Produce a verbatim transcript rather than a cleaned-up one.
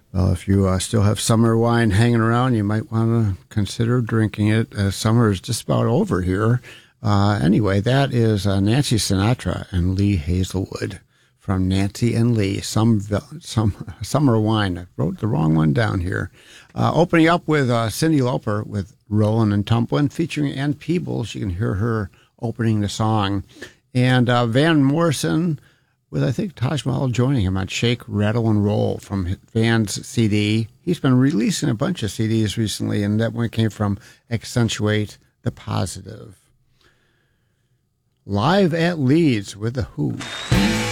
Well, if you uh, still have summer wine hanging around, you might want to consider drinking it, as summer is just about over here. Uh, anyway, that is uh, Nancy Sinatra and Lee Hazelwood from Nancy and Lee, some, some summer wine. I wrote the wrong one down here. Uh, opening up with uh, Cyndi Lauper with Rollin' and Tumblin', featuring Ann Peebles. You can hear her opening the song. And uh, Van Morrison with, I think, Taj Mahal joining him on Shake, Rattle, and Roll from Van's C D. He's been releasing a bunch of C Ds recently, and that one came from Accentuate the Positive. Live at Leeds with The Who.